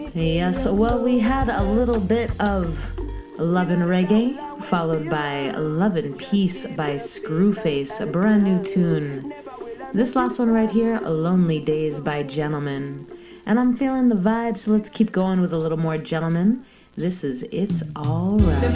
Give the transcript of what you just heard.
Yes, well, we had a little bit of Love and Reggae, followed by Love and Peace by Screwface, a brand new tune. This last one right here, Lonely Days by Gentleman. And I'm feeling the vibe, so let's keep going with a little more Gentleman. This is It's Alright.